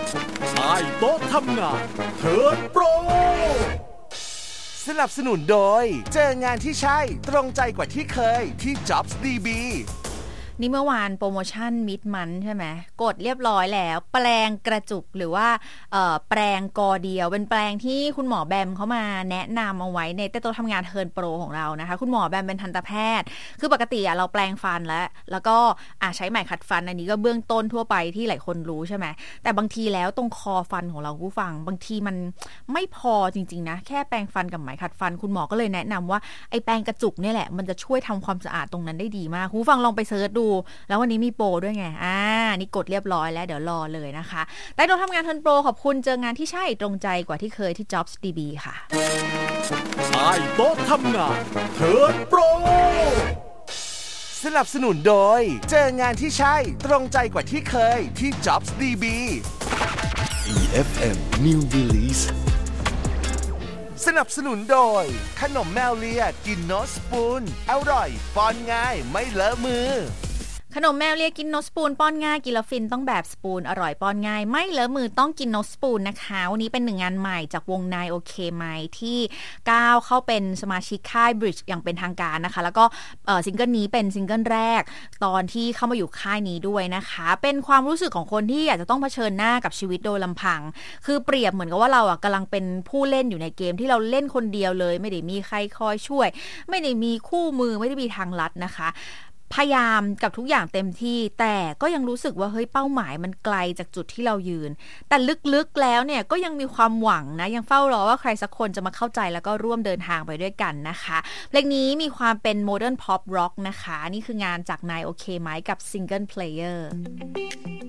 ใต้โต๊ะทำงานเทิร์นโปรสนับสนุนโดยเจองานที่ใช่ตรงใจกว่าที่เคยที่ JobsDB นี่เมื่อวานโปรโมชั่นมิดมันใช่ไหมกดเรียบร้อยแล้วแปลงกระจุกหรือว่าแปลงกอเดียวเป็นแปลงที่คุณหมอแบมเขามาแนะนำเอาไว้ในโต๊ะทำงานเทิร์นโปรของเรานะคะคุณหมอแบมเป็นทันตแพทย์คือปกติเราแปลงฟันแล้วก็ใช้ไหมขัดฟันอันนี้ก็เบื้องต้นทั่วไปที่หลายคนรู้ใช่ไหมแต่บางทีแล้วตรงคอฟันของเราผู้ฟังบางทีมันไม่พอจริงๆนะแค่แปรงฟันกับไหมขัดฟันคุณหมอก็เลยแนะนำว่าไอ้แปรงกระจุกนี่แหละมันจะช่วยทำความสะอาดตรงนั้นได้ดีมากผู้ฟังลองไปเสิร์ชดูแล้ววันนี้มีโปรด้วยไงนี่กดเรียบร้อยแล้วเดี๋ยวรอเลยนะคะใต้โต๊ะทำงานเทิร์นโปรขอบคุณเจองานที่ใช่ตรงใจกว่าที่เคยที่ JobsDB ค่ะใต้โต๊ะทำงานเทิร์นโปรสนับสนุนโดยเจองานที่ใช่ตรงใจกว่าที่เคยที่ JobsDB EFM New Release สนับสนุนโดยขนมแมวเลียกินโนสปูนอร่อยป้อนง่ายไม่เลอะมือขนมแมวเลียกินโนสปูนป้อนง่ายกินแล้วฟินต้องแบบสปูนอร่อยป้อนง่ายไม่เลอะมือต้องกินโนสปูนนะคะวันนี้เป็นหนึ่งงานใหม่จากวงนายโอเคไหมที่ก้าวเข้าเป็นสมาชิกค่าย Bridge อย่างเป็นทางการนะคะแล้วก็ซิงเกิลนี้เป็นซิงเกิลแรกตอนที่เข้ามาอยู่ค่ายนี้ด้วยนะคะเป็นความรู้สึกของคนที่อยากจะต้องเผชิญหน้ากับชีวิตโดยลำพังคือเปรียบเหมือนกับว่าเรากำลังเป็นผู้เล่นอยู่ในเกมที่เราเล่นคนเดียวเลยไม่ได้มีใครคอยช่วยไม่ได้มีคู่มือไม่ได้มีทางลัดนะคะพยายามกับทุกอย่างเต็มที่แต่ก็ยังรู้สึกว่าเฮ้ยเป้าหมายมันไกลจากจุดที่เรายืนแต่ลึกๆแล้วเนี่ยก็ยังมีความหวังนะยังเฝ้ารอว่าใครสักคนจะมาเข้าใจแล้วก็ร่วมเดินทางไปด้วยกันนะคะเพลงนี้มีความเป็นโมเดิร์นพ็อปร็อกนะคะนี่คืองานจากนายโอเคไหมกับซิงเกิลเพลเยอร์